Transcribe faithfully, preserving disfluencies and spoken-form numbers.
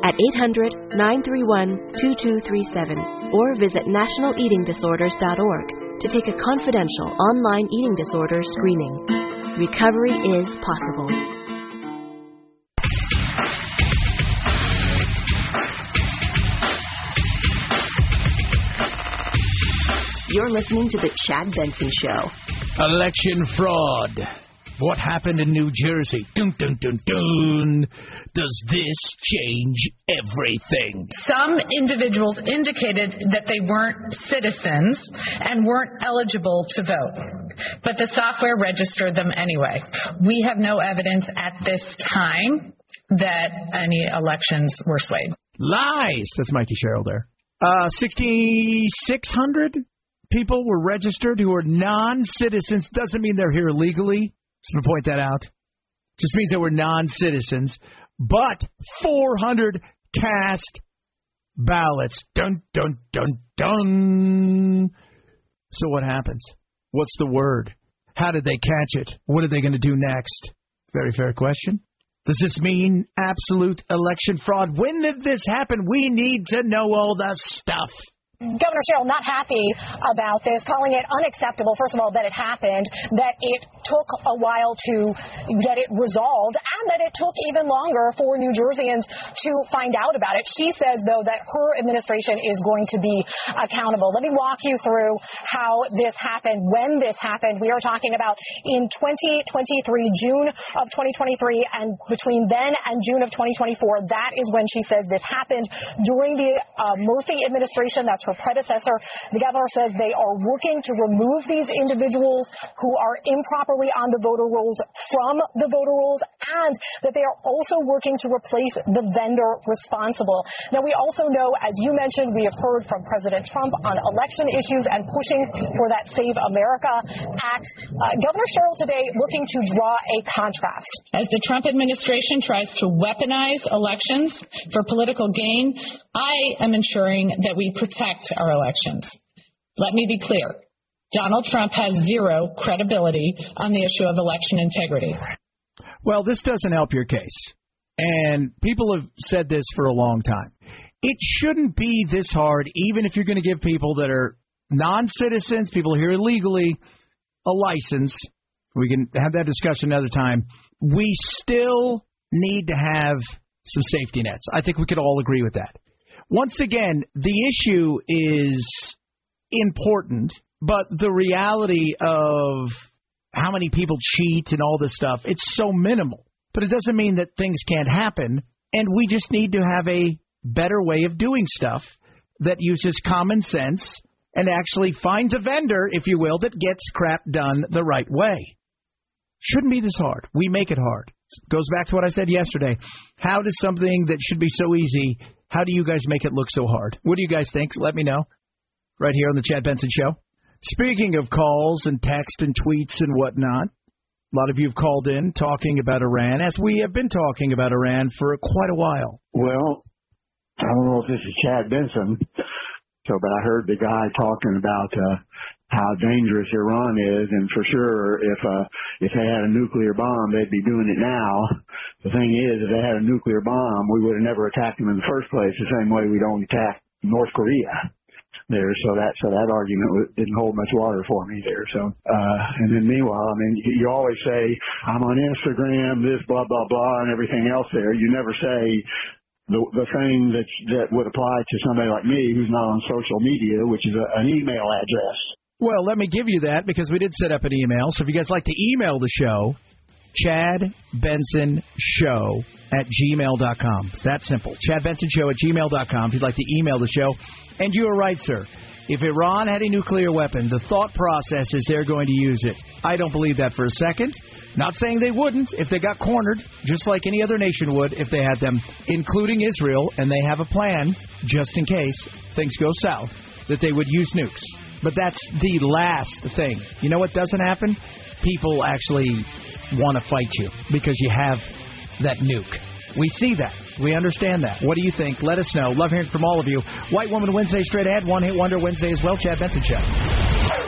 at eight hundred, nine three one, two two three seven or visit national eating disorders dot org to take a confidential online eating disorder screening. Recovery is possible. You're listening to The Chad Benson Show. Election fraud. What happened in New Jersey? Dun, dun, dun, dun. Does this change everything? Some individuals indicated that they weren't citizens and weren't eligible to vote, but the software registered them anyway. We have no evidence at this time that any elections were swayed. Lies. That's Mikey Sherrill there. Uh, sixty-six hundred people were registered who are non-citizens. Doesn't mean they're here illegally. Just going to point that out. Just means they were non-citizens. But four hundred cast ballots. Dun, dun, dun, dun. So what happens? What's the word? How did they catch it? What are they going to do next? Very fair question. Does this mean absolute election fraud? When did this happen? We need to know all the stuff. Governor Sherrill not happy about this, calling it unacceptable, first of all, that it happened, that it took a while to get it resolved, and that it took even longer for New Jerseyans to find out about it. She says, though, that her administration is going to be accountable. Let me walk you through how this happened, when this happened. We are talking about in twenty twenty-three, June of twenty twenty-three, and between then and June of twenty twenty-four, that is when she says this happened during the uh, Murphy administration. That's her predecessor. The governor says they are working to remove these individuals who are improperly on the voter rolls from the voter rolls, and that they are also working to replace the vendor responsible. Now, we also know, as you mentioned, we have heard from President Trump on election issues and pushing for that Save America Act. Uh, Governor Sherrill today looking to draw a contrast. As the Trump administration tries to weaponize elections for political gain, I am ensuring that we protect our elections. Let me be clear. Donald Trump has zero credibility on the issue of election integrity. Well, this doesn't help your case. And people have said this for a long time. It shouldn't be this hard, even if you're going to give people that are non-citizens, people here illegally, a license. We can have that discussion another time. We still need to have some safety nets. I think we could all agree with that. Once again, the issue is important, but the reality of how many people cheat and all this stuff, it's so minimal. But it doesn't mean that things can't happen, and we just need to have a better way of doing stuff that uses common sense and actually finds a vendor, if you will, that gets crap done the right way. Shouldn't be this hard. We make it hard. It goes back to what I said yesterday. How does something that should be so easy, how do you guys make it look so hard? What do you guys think? Let me know. Right here on the Chad Benson Show. Speaking of calls and text and tweets and whatnot, a lot of you have called in talking about Iran, as we have been talking about Iran for quite a while. Well, I don't know if this is Chad Benson, so but I heard the guy talking about uh, how dangerous Iran is, and for sure, if uh, if they had a nuclear bomb, they'd be doing it now. The thing is, if they had a nuclear bomb, we would have never attacked them in the first place, the same way we don't attack North Korea there. So that so that argument didn't hold much water for me there. So uh, and then meanwhile, I mean, you, you always say I'm on Instagram, this blah blah blah, and everything else there. You never say the the thing that that would apply to somebody like me who's not on social media, which is a, an email address. Well, let me give you that because we did set up an email. So if you guys like to email the show, Chad Benson Show at gmail dot com. It's that simple. Chad Benson Show at gmail dot com if you'd like to email the show. And you are right, sir. If Iran had a nuclear weapon, the thought process is they're going to use it. I don't believe that for a second. Not saying they wouldn't if they got cornered, just like any other nation would if they had them, including Israel, and they have a plan, just in case things go south, that they would use nukes. But that's the last thing. You know what doesn't happen? People actually want to fight you because you have that nuke. We see that. We understand that. What do you think? Let us know. Love hearing from all of you. White Woman Wednesday straight ahead. One Hit Wonder Wednesday as well. Chad Benson Show.